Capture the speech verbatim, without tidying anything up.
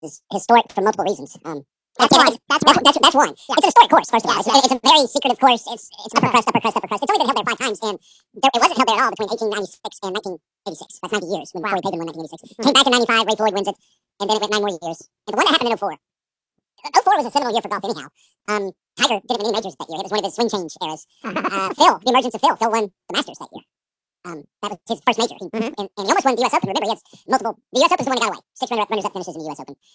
is historic for multiple reasons. Um, That's yeah, one. it's- That's that's, one. that's, that's one. Yeah. It's a historic course, first of all. Yes, It's, yes. it's a very secretive course. It's, it's upper crust, upper crust, upper crust. It's only been held there five times, and there, it wasn't held there at all between eighteen ninety-six and nineteen eighty-six. That's ninety years when Wow. Corey Pavin won nineteen eighty-six. Mhm. Came back in ninety-five, Ray Floyd wins it, and then it went nine more years. And the one that happened in oh four, oh four was a seminal year for golf anyhow. Um, Tiger didn't win any majors that year. It was one of his swing change eras. Uh, Phil, the emergence of Phil. Phil won the Masters that year. Um, that was his first major. He, Mhm. and, and he almost won the U S Open. Remember, he has multiple. The U S Open is the one that got away. Six runner-up runners-up finishes in the U S Open.